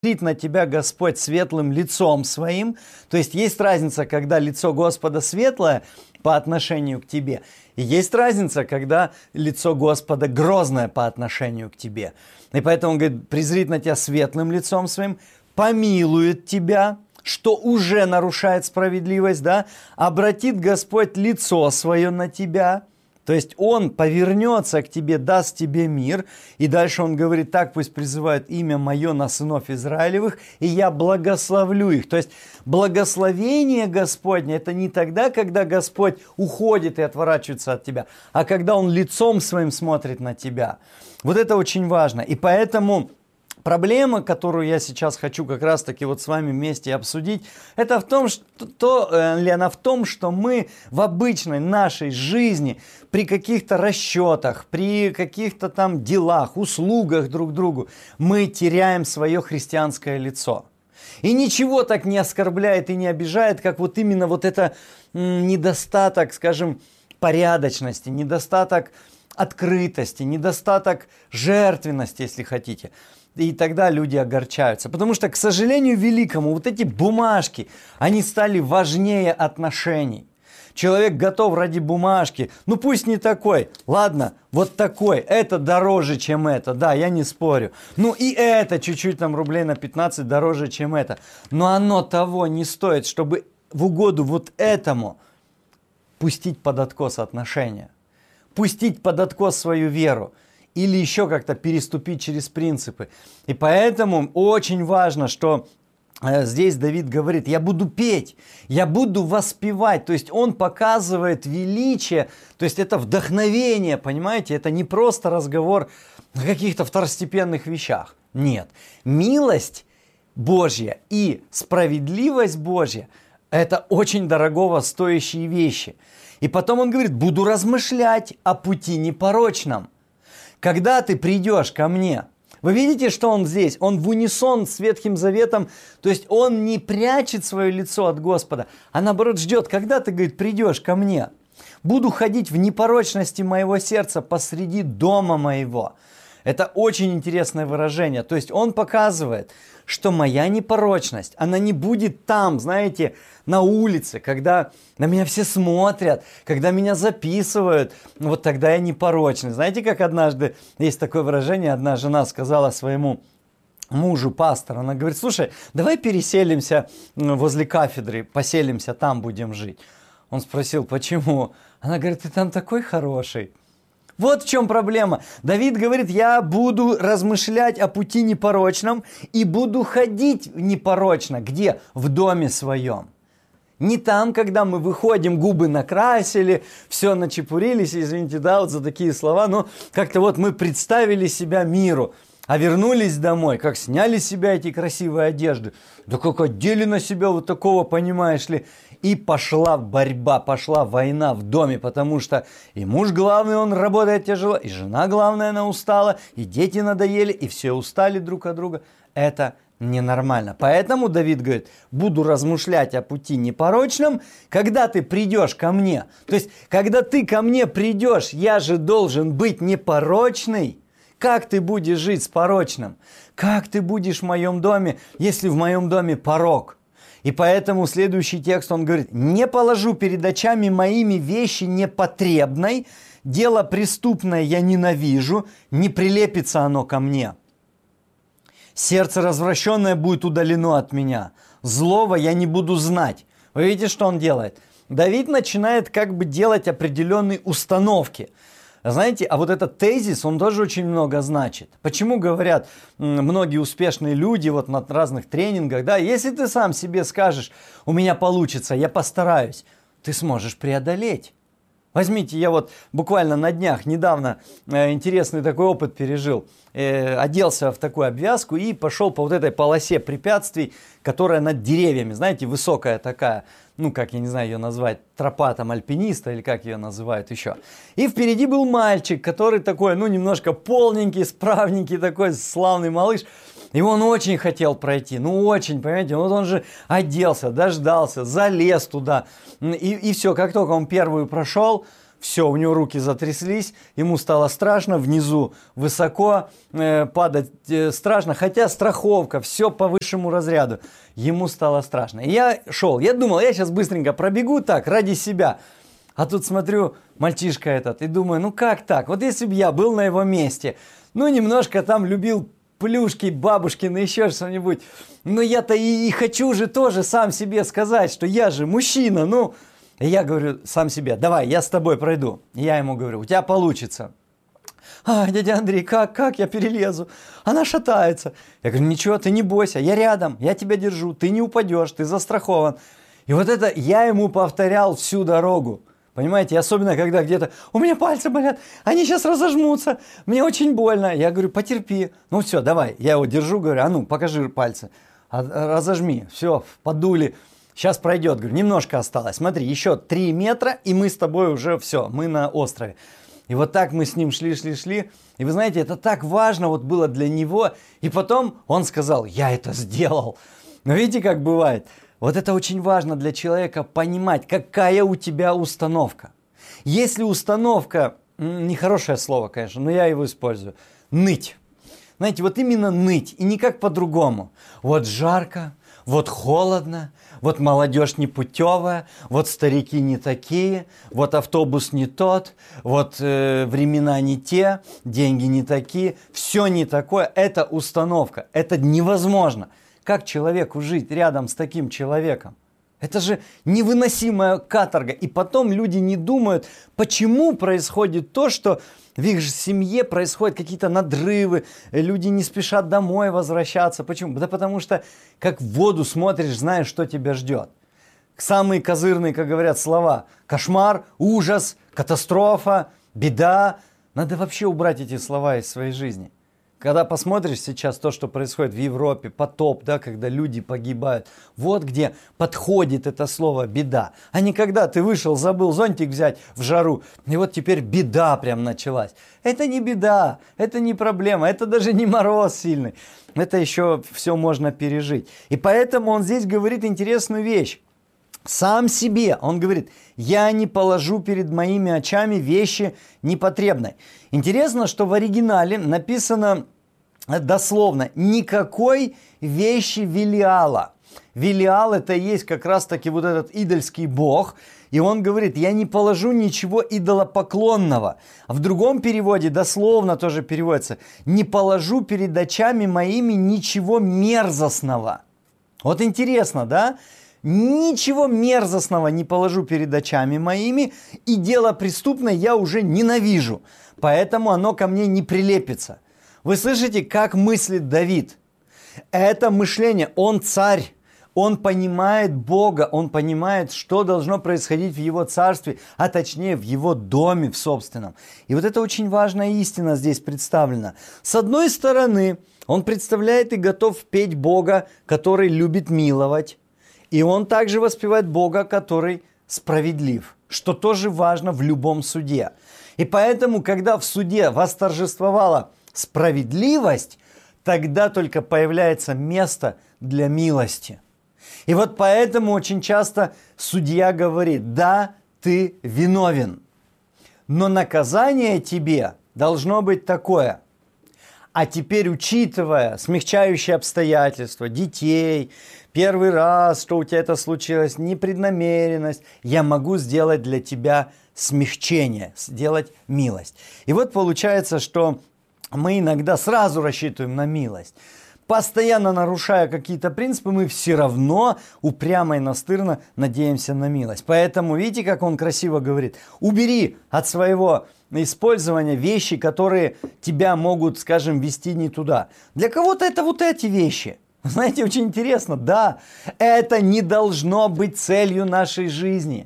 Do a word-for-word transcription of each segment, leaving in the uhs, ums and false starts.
на тебя Господь светлым лицом своим. То есть есть разница, когда лицо Господа светлое по отношению к тебе. И есть разница, когда лицо Господа грозное по отношению к тебе. И поэтому он говорит, презрит на тебя светлым лицом своим, помилует тебя, что уже нарушает справедливость, да, обратит Господь лицо свое на тебя. То есть Он повернется к тебе, даст тебе мир. И дальше Он говорит, так пусть призывают имя Мое на сынов Израилевых, и я благословлю их. То есть благословение Господне – это не тогда, когда Господь уходит и отворачивается от тебя, а когда Он лицом Своим смотрит на тебя. Вот это очень важно. И поэтому проблема, которую я сейчас хочу как раз-таки вот с вами вместе обсудить, это в том, что, то, ли она в том, что мы в обычной нашей жизни при каких-то расчетах, при каких-то там делах, услугах друг другу, мы теряем свое христианское лицо. И ничего так не оскорбляет и не обижает, как вот именно вот это м, недостаток, скажем, порядочности, недостаток открытости, недостаток жертвенности, если хотите. И тогда люди огорчаются. Потому что, к сожалению великому, вот эти бумажки, они стали важнее отношений. Человек готов ради бумажки, ну пусть не такой, ладно, вот такой, это дороже, чем это, да, я не спорю. Ну и это чуть-чуть там рублей на пятнадцать дороже, чем это. Но оно того не стоит, чтобы в угоду вот этому пустить под откос отношения, пустить под откос свою веру. Или еще как-то переступить через принципы. И поэтому очень важно, что э, здесь Давид говорит, я буду петь, я буду воспевать. То есть он показывает величие, то есть это вдохновение, понимаете? Это не просто разговор о каких-то второстепенных вещах. Нет. Милость Божья и справедливость Божья – это очень дорогого стоящие вещи. И потом он говорит, буду размышлять о пути непорочном. Когда ты придешь ко мне, вы видите, что он здесь? Он в унисон с Ветхим Заветом, то есть он не прячет свое лицо от Господа, а наоборот ждет, когда ты, говорит, придешь ко мне. Буду ходить в непорочности моего сердца посреди дома моего. Это очень интересное выражение. То есть он показывает, что моя непорочность, она не будет там, знаете, на улице, когда на меня все смотрят, когда меня записывают, вот тогда я непорочный. Знаете, как однажды, есть такое выражение, одна жена сказала своему мужу, пастору, она говорит, слушай, давай переселимся возле кафедры, поселимся, там будем жить. Он спросил, почему? Она говорит, ты там такой хороший. Вот в чем проблема. Давид говорит, я буду размышлять о пути непорочном и буду ходить непорочно. Где? В доме своем. Не там, когда мы выходим, губы накрасили, все начепурились, извините, да, вот за такие слова, но как-то вот мы представили себя миру, а вернулись домой, как сняли с себя эти красивые одежды, да как одели на себя вот такого, понимаешь ли, и пошла борьба, пошла война в доме, потому что и муж главный, он работает тяжело, и жена главная, она устала, и дети надоели, и все устали друг от друга. Это ненормально. Поэтому Давид говорит, буду размышлять о пути непорочном, когда ты придешь ко мне. То есть, когда ты ко мне придешь, я же должен быть непорочный. Как ты будешь жить с порочным? Как ты будешь в моем доме, если в моем доме порок? И поэтому следующий текст, он говорит, не положу перед очами моими вещи непотребной, дело преступное я ненавижу, не прилепится оно ко мне. Сердце развращенное будет удалено от меня, злого я не буду знать. Вы видите, что он делает? Давид начинает как бы делать определенные установки. Знаете, а вот этот тезис, он тоже очень много значит. Почему говорят многие успешные люди вот на разных тренингах, да, если ты сам себе скажешь, у меня получится, я постараюсь, ты сможешь преодолеть. Возьмите, я вот буквально на днях недавно э, интересный такой опыт пережил. Э, оделся в такую обвязку и пошел по вот этой полосе препятствий, которая над деревьями, знаете, высокая такая, ну как, я не знаю ее назвать, тропа там альпиниста или как ее называют еще. И впереди был мальчик, который такой, ну немножко полненький, справненький такой, славный малыш. И он очень хотел пройти, ну очень, понимаете, вот он же оделся, дождался, залез туда. И, и все, как только он первую прошел, Все, у него руки затряслись, ему стало страшно, внизу высоко, э, падать э, страшно, хотя страховка, все по высшему разряду. Ему стало страшно. И я шел, я думал, я сейчас быстренько пробегу так, ради себя. А тут смотрю, мальчишка этот, и думаю, ну как так? Вот если бы я был на его месте, ну немножко там любил плюшки, бабушкины, еще что-нибудь. Но я-то и, и хочу же тоже сам себе сказать, что я же мужчина, ну... И я говорю сам себе, давай, я с тобой пройду. И я ему говорю, у тебя получится. А, дядя Андрей, как, как я перелезу? Она шатается. Я говорю, ничего, ты не бойся, я рядом, я тебя держу, ты не упадешь, ты застрахован. И вот это я ему повторял всю дорогу. Понимаете, особенно когда где-то, у меня пальцы болят, они сейчас разожмутся, мне очень больно. Я говорю, потерпи. Ну все, давай, я его держу, говорю, а ну, покажи пальцы, разожми, все, подули. Сейчас пройдет, говорю, немножко осталось. Смотри, еще три метра, и мы с тобой уже все, мы на острове. И вот так мы с ним шли, шли, шли. И вы знаете, это так важно вот было для него. И потом он сказал, я это сделал. Но видите, как бывает? Вот это очень важно для человека понимать, какая у тебя установка. Если установка, нехорошее слово, конечно, но я его использую, ныть. Знаете, вот именно ныть, и никак по-другому. Вот жарко, вот холодно, вот молодежь непутевая, вот старики не такие, вот автобус не тот, вот э, времена не те, деньги не такие, все не такое. Это установка, это невозможно. Как человеку жить рядом с таким человеком? Это же невыносимая каторга. И потом люди не думают, почему происходит то, что в их же семье происходят какие-то надрывы, люди не спешат домой возвращаться. Почему? Да потому что как в воду смотришь, знаешь, что тебя ждет. Самые козырные, как говорят, слова. Кошмар, ужас, катастрофа, беда. Надо вообще убрать эти слова из своей жизни. Когда посмотришь сейчас то, что происходит в Европе, потоп, да, когда люди погибают, вот где подходит это слово «беда». А не когда ты вышел, забыл зонтик взять в жару, и вот теперь беда прям началась. Это не беда, это не проблема, это даже не мороз сильный. Это еще все можно пережить. И поэтому он здесь говорит интересную вещь. Сам себе, он говорит, я не положу перед моими очами вещи непотребной. Интересно, что в оригинале написано дословно, никакой вещи Велиала. Велиал это и есть как раз таки вот этот идольский бог. И он говорит, я не положу ничего идолопоклонного. В другом переводе дословно тоже переводится, не положу перед очами моими ничего мерзостного. Вот интересно, да? Ничего мерзостного не положу перед очами моими, и дело преступное я уже ненавижу, поэтому оно ко мне не прилепится. Вы слышите, как мыслит Давид? Это мышление, он царь, он понимает Бога, он понимает, что должно происходить в его царстве, а точнее в его доме в собственном. И вот это очень важная истина здесь представлена. С одной стороны, он представляет и готов петь Бога, который любит миловать. И он также воспевает Бога, который справедлив, что тоже важно в любом суде. И поэтому, когда в суде восторжествовала справедливость, тогда только появляется место для милости. И вот поэтому очень часто судья говорит, да, ты виновен, но наказание тебе должно быть такое. А теперь, учитывая смягчающие обстоятельства, детей, первый раз, что у тебя это случилось, непреднамеренность, я могу сделать для тебя смягчение, сделать милость. И вот получается, что мы иногда сразу рассчитываем на милость. Постоянно нарушая какие-то принципы, мы все равно упрямо и настырно надеемся на милость. Поэтому видите, как он красиво говорит, убери от своего использования вещи, которые тебя могут, скажем, вести не туда. Для кого-то это вот эти вещи. Знаете, очень интересно, да, это не должно быть целью нашей жизни.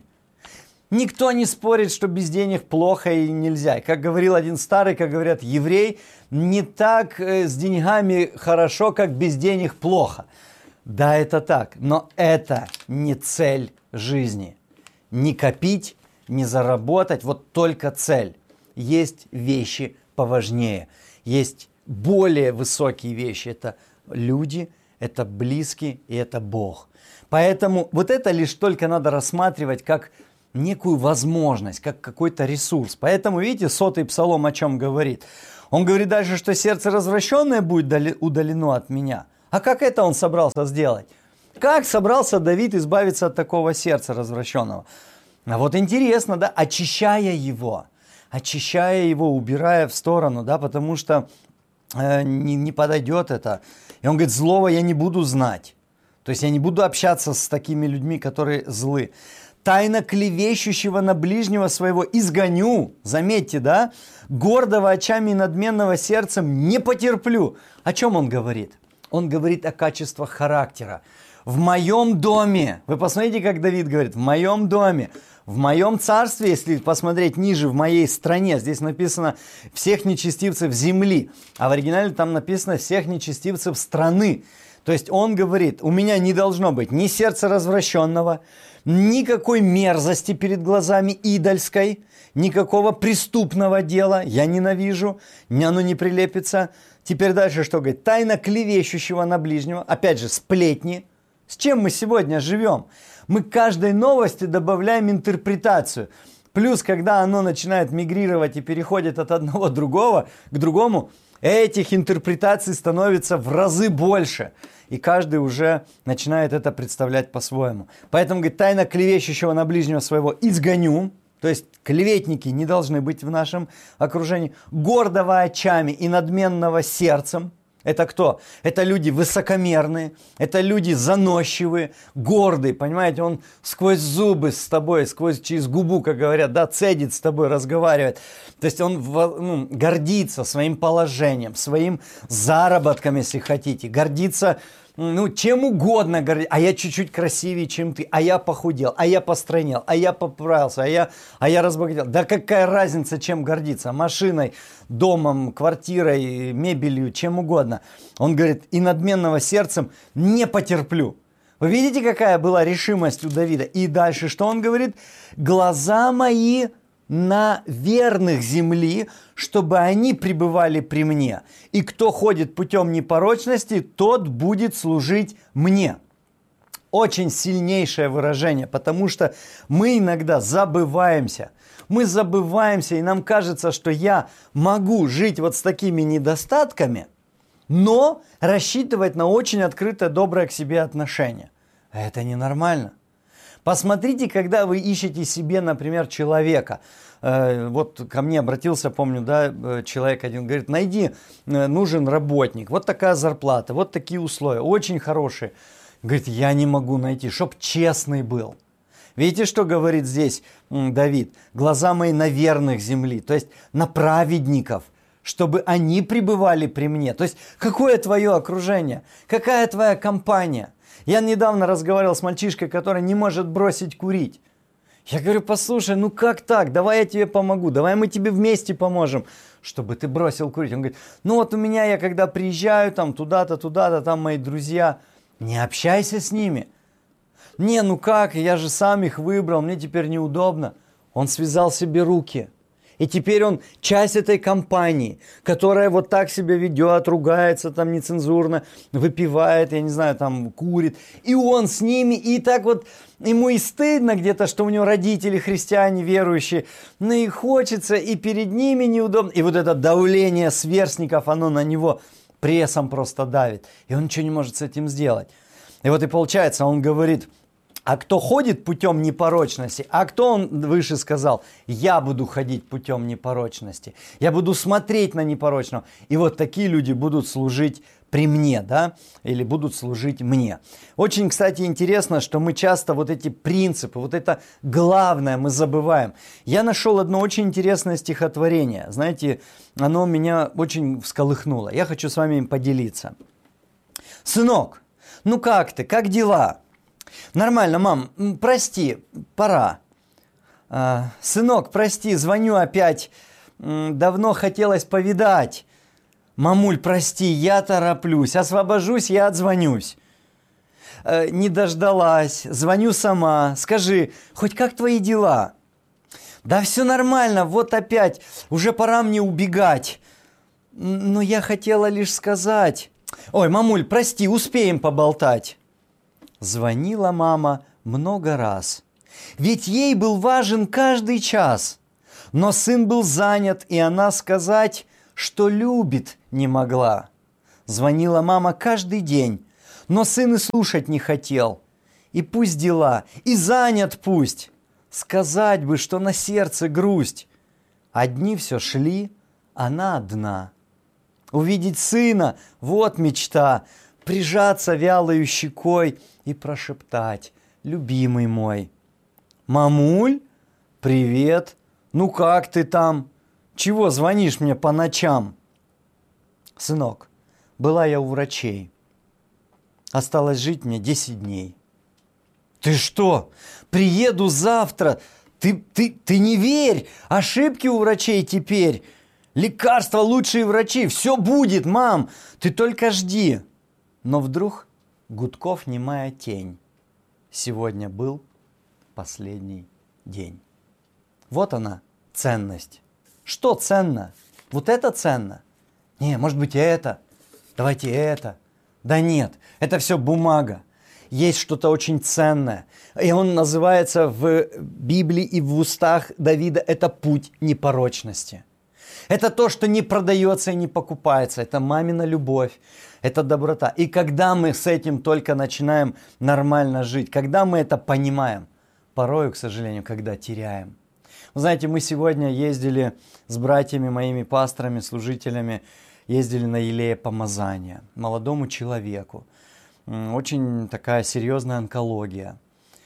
Никто не спорит, что без денег плохо и нельзя. Как говорил один старый, как говорят, еврей, не так с деньгами хорошо, как без денег плохо. Да, это так, но это не цель жизни. Не копить, не заработать, вот только цель. Есть вещи поважнее, есть более высокие вещи. Это люди, это близкие и это Бог. Поэтому вот это лишь только надо рассматривать как некую возможность, как какой-то ресурс. Поэтому, видите, сотый псалом о чем говорит? Он говорит дальше, что сердце развращенное будет удалено от меня. А как это он собрался сделать? Как собрался Давид избавиться от такого сердца развращенного? А вот интересно, да, очищая его, очищая его, убирая в сторону, да, потому что э, не, не подойдет это. И он говорит, злого я не буду знать. То есть я не буду общаться с такими людьми, которые злы. Тайно клевещущего на ближнего своего изгоню. Заметьте, да? Гордого очами и надменного сердцем не потерплю. О чем он говорит? Он говорит о качествах характера. В моем доме, вы посмотрите, как Давид говорит, в моем доме, в моем царстве, если посмотреть ниже, в моей стране, здесь написано всех нечестивцев земли, а в оригинале там написано всех нечестивцев страны. То есть он говорит, у меня не должно быть ни сердца развращенного, никакой мерзости перед глазами идольской, никакого преступного дела, я ненавижу, оно не прилепится. Теперь дальше что говорит? Тайно клевещущего на ближнего, опять же, сплетни. С чем мы сегодня живем? Мы к каждой новости добавляем интерпретацию. Плюс, когда оно начинает мигрировать и переходит от одного другого к другому, этих интерпретаций становится в разы больше. И каждый уже начинает это представлять по-своему. Поэтому, говорит, тайно клевещущего на ближнего своего изгоню. То есть клеветники не должны быть в нашем окружении. Гордого очами и надменного сердцем. Это кто? Это люди высокомерные, это люди заносчивые, гордые, понимаете, он сквозь зубы с тобой, сквозь через губу, как говорят, да, цедит с тобой, разговаривает. То есть он ну, гордится своим положением, своим заработком, если хотите, гордится, ну, чем угодно, гордится. А я чуть-чуть красивее, чем ты, а я похудел, а я постройнел, а я поправился, а я, а я разбогател. Да какая разница, чем гордиться? Машиной, домом, квартирой, мебелью, чем угодно. Он говорит, и надменного сердцем не потерплю. Вы видите, какая была решимость у Давида? И дальше что он говорит? Глаза мои на верных земли, чтобы они пребывали при мне. И кто ходит путем непорочности, тот будет служить мне. Очень сильнейшее выражение, потому что мы иногда забываемся. Мы забываемся, и нам кажется, что я могу жить вот с такими недостатками, но рассчитывать на очень открытое, доброе к себе отношение. Это ненормально. Посмотрите, когда вы ищете себе, например, человека. Вот ко мне обратился, помню, да, человек один, говорит, найди, нужен работник, вот такая зарплата, вот такие условия, очень хорошие. Говорит, я не могу найти, чтоб честный был. Видите, что говорит здесь Давид? Глаза мои на верных земли, то есть на праведников, чтобы они пребывали при мне. То есть какое твое окружение, какая твоя компания? Я недавно разговаривал с мальчишкой, который не может бросить курить. Я говорю, послушай, ну как так? Давай я тебе помогу, давай мы тебе вместе поможем, чтобы ты бросил курить. Он говорит, ну вот у меня, я когда приезжаю там туда-то, туда-то, там мои друзья, не общайся с ними. Не, ну как, я же сам их выбрал, мне теперь неудобно. Он связал себе руки. И теперь он часть этой компании, которая вот так себя ведет, ругается там нецензурно, выпивает, я не знаю, там курит. И он с ними, и так вот ему и стыдно где-то, что у него родители христиане, верующие. Но и хочется, и перед ними неудобно. И вот это давление сверстников, оно на него прессом просто давит. И он ничего не может с этим сделать. И вот и получается, он говорит... А кто ходит путем непорочности? А кто, он выше сказал, я буду ходить путем непорочности. Я буду смотреть на непорочного. И вот такие люди будут служить при мне, да, или будут служить мне. Очень, кстати, интересно, что мы часто вот эти принципы, вот это главное мы забываем. Я нашел одно очень интересное стихотворение. Знаете, оно меня очень всколыхнуло. Я хочу с вами им поделиться. Сынок, ну как ты, как дела? Нормально, мам, прости, пора. А, сынок, прости, звоню опять. Давно хотелось повидать. Мамуль, прости, я тороплюсь. Освобожусь, я отзвонюсь. А, не дождалась, звоню сама. Скажи, хоть как твои дела? Да все нормально, вот опять, уже пора мне убегать. Но я хотела лишь сказать. Ой, мамуль, прости, успеем поболтать. Звонила мама много раз. Ведь ей был важен каждый час. Но сын был занят, и она сказать, что любит, не могла. Звонила мама каждый день, но сын и слушать не хотел. И пусть дела, и занят пусть. Сказать бы, что на сердце грусть. Одни все шли, она одна. Увидеть сына, вот мечта. Прижаться вялою щекой и прошептать: любимый мой. Мамуль, привет. Ну как ты там? Чего звонишь мне по ночам? Сынок, была я у врачей. Осталось жить мне десять дней. Ты что? Приеду завтра. Ты, ты, ты не верь. Ошибки у врачей теперь. Лекарства, лучшие врачи. Все будет, мам. Ты только жди. Но вдруг Гудков немая тень. Сегодня был последний день. Вот она, ценность. Что ценно? Вот это ценно? Не, может быть, это. Давайте это. Да нет, это все бумага. Есть что-то очень ценное. И он называется в Библии и в устах Давида, это путь непорочности. Это то, что не продается и не покупается. Это мамина любовь, это доброта. И когда мы с этим только начинаем нормально жить, когда мы это понимаем, порою, к сожалению, когда теряем. Вы знаете, мы сегодня ездили с братьями, моими пасторами, служителями, ездили на елеепомазание молодому человеку. Очень такая серьезная онкология.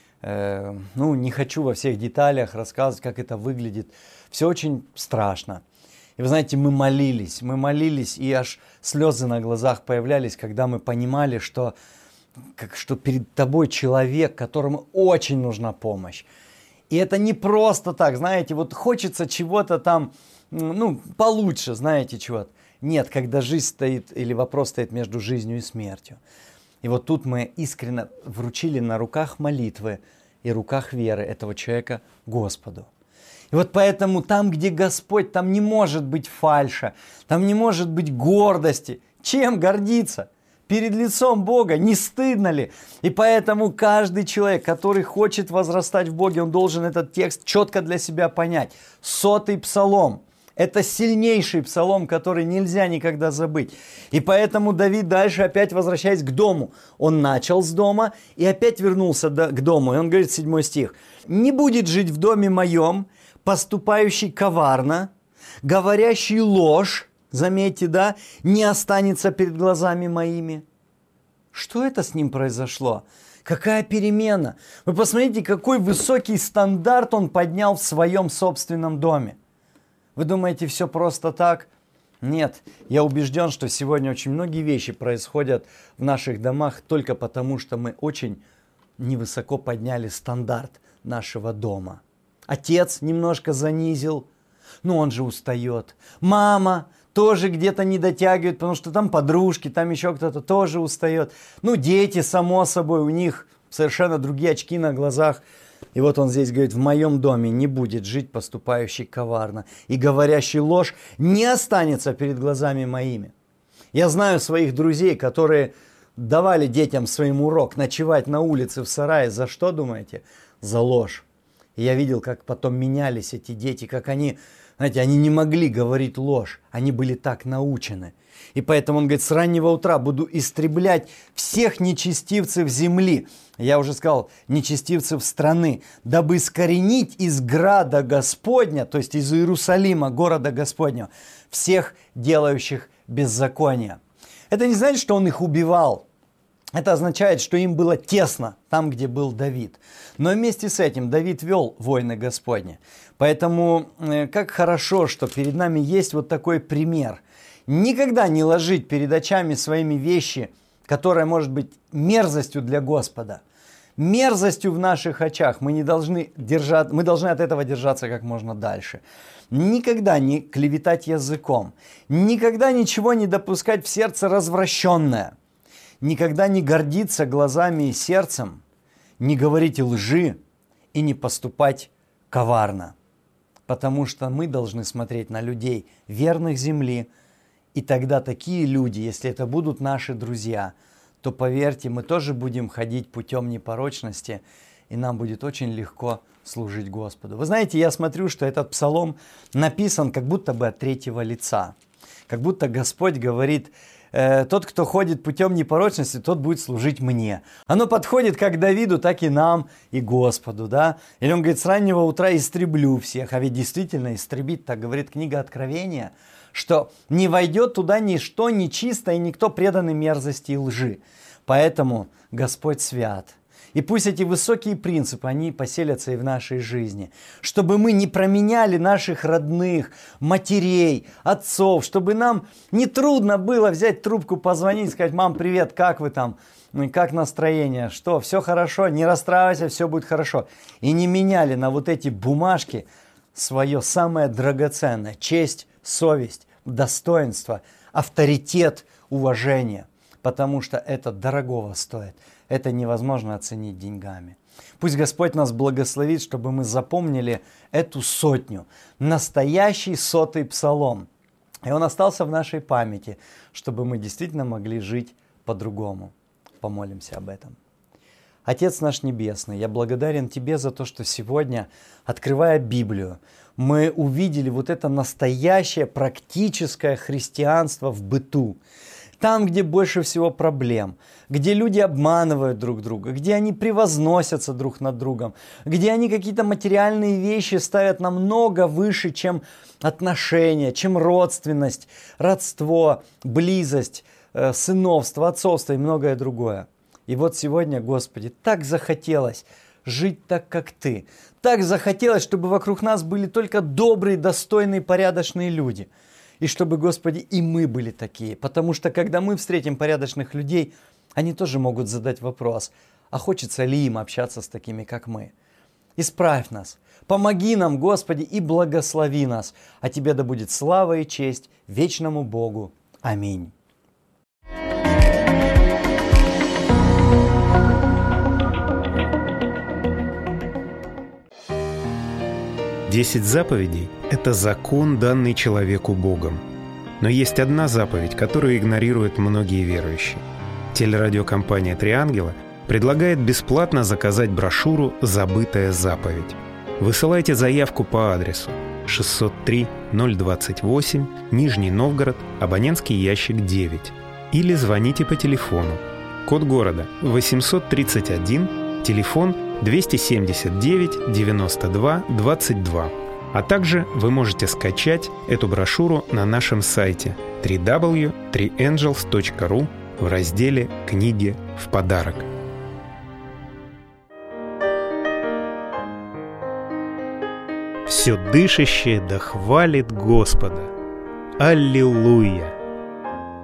Э, ну, не хочу во всех деталях рассказывать, как это выглядит. Все очень страшно. И вы знаете, мы молились, мы молились, и аж слезы на глазах появлялись, когда мы понимали, что, как, что перед тобой человек, которому очень нужна помощь. И это не просто так, знаете, вот хочется чего-то там, ну, получше, знаете, чего-то. Нет, когда жизнь стоит, или вопрос стоит между жизнью и смертью. И вот тут мы искренне вручили на руках молитвы и руках веры этого человека Господу. И вот поэтому там, где Господь, там не может быть фальша, там не может быть гордости. Чем гордиться? Перед лицом Бога не стыдно ли? И поэтому каждый человек, который хочет возрастать в Боге, он должен этот текст четко для себя понять. Сотый псалом. Это сильнейший псалом, который нельзя никогда забыть. И поэтому Давид дальше, опять возвращаясь к дому, он начал с дома и опять вернулся к дому. И он говорит, седьмой стих. «Не будет жить в доме моем поступающий коварно, говорящий ложь». Заметьте, да, не останется перед глазами моими. Что это с ним произошло? Какая перемена? Вы посмотрите, какой высокий стандарт он поднял в своем собственном доме. Вы думаете, все просто так? Нет, я убежден, что сегодня очень многие вещи происходят в наших домах только потому, что мы очень невысоко подняли стандарт нашего дома. Отец немножко занизил, но он же устает. Мама тоже где-то не дотягивает, потому что там подружки, там еще кто-то тоже устает. Ну, дети, само собой, у них совершенно другие очки на глазах. И вот он здесь говорит, в моем доме не будет жить поступающий коварно, и говорящий ложь не останется перед глазами моими. Я знаю своих друзей, которые давали детям своим урок ночевать на улице в сарае. За что, думаете? За ложь. И я видел, как потом менялись эти дети, как они... Знаете, они не могли говорить ложь, они были так научены. И поэтому он говорит, с раннего утра буду истреблять всех нечестивцев земли. Я уже сказал, нечестивцев страны, дабы искоренить из града Господня, то есть из Иерусалима, города Господня, всех делающих беззаконие. Это не значит, что он их убивал. Это означает, что им было тесно там, где был Давид. Но вместе с этим Давид вел войны Господни. Поэтому как хорошо, что перед нами есть вот такой пример. Никогда не ложить перед очами своими вещи, которые может быть мерзостью для Господа. Мерзостью в наших очах. Мы, не должны держать, мы должны от этого держаться как можно дальше. Никогда не клеветать языком. Никогда ничего не допускать в сердце развращенное. Никогда не гордиться глазами и сердцем, не говорить лжи и не поступать коварно. Потому что мы должны смотреть на людей, верных земли, и тогда такие люди, если это будут наши друзья, то, поверьте, мы тоже будем ходить путем непорочности и нам будет очень легко служить Господу. Вы знаете, я смотрю, что этот псалом написан как будто бы от третьего лица. Как будто Господь говорит: э, тот, кто ходит путем непорочности, тот будет служить мне. Оно подходит как Давиду, так и нам, и Господу. Да? Или он говорит: с раннего утра истреблю всех. А ведь действительно истребить, так говорит книга Откровения, что не войдет туда ничто нечистое, и никто преданный мерзости и лжи. Поэтому Господь свят. И пусть эти высокие принципы, они поселятся и в нашей жизни. Чтобы мы не променяли наших родных, матерей, отцов. Чтобы нам не трудно было взять трубку, позвонить, сказать: мам, привет, как вы там? Как настроение? Что, все хорошо? Не расстраивайся, все будет хорошо. И не меняли на вот эти бумажки свое самое драгоценное. Честь, совесть, достоинство, авторитет, уважение. Потому что это дорогого стоит. Это невозможно оценить деньгами. Пусть Господь нас благословит, чтобы мы запомнили эту сотню. Настоящий сотый псалом. И он остался в нашей памяти, чтобы мы действительно могли жить по-другому. Помолимся об этом. Отец наш Небесный, я благодарен Тебе за то, что сегодня, открывая Библию, мы увидели вот это настоящее практическое христианство в быту. Там, где больше всего проблем, где люди обманывают друг друга, где они превозносятся друг над другом, где они какие-то материальные вещи ставят намного выше, чем отношения, чем родственность, родство, близость, э, сыновство, отцовство и многое другое. И вот сегодня, Господи, так захотелось жить так, как Ты. Так захотелось, чтобы вокруг нас были только добрые, достойные, порядочные люди. И чтобы, Господи, и мы были такие. Потому что, когда мы встретим порядочных людей, они тоже могут задать вопрос: а хочется ли им общаться с такими, как мы? Исправь нас, помоги нам, Господи, и благослови нас. А Тебе да будет слава и честь вечному Богу. Аминь. Десять заповедей – это закон, данный человеку Богом. Но есть одна заповедь, которую игнорируют многие верующие. Телерадиокомпания «Три ангела» предлагает бесплатно заказать брошюру «Забытая заповедь». Высылайте заявку по адресу шестьсот три ноль двадцать восемь, Нижний Новгород, абонентский ящик девять. Или звоните по телефону. Код города восемьсот тридцать один, телефон двести семьдесят девять девяносто два двадцать два. А также вы можете скачать эту брошюру на нашем сайте дабл ю дабл ю дабл ю точка три энджелс точка ру в разделе «Книги в подарок». Все дышащее да хвалит Господа. Аллилуйя!